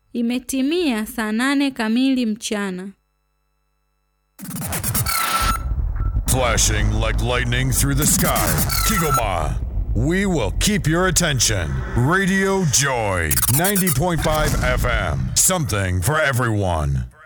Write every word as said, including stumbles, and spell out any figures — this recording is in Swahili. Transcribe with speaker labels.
Speaker 1: Imetimia saa nane kamili mchana.
Speaker 2: Flashing like lightning through the sky. Kigoma. We will keep your attention. Radio Joy, ninety point five F M. Something for everyone.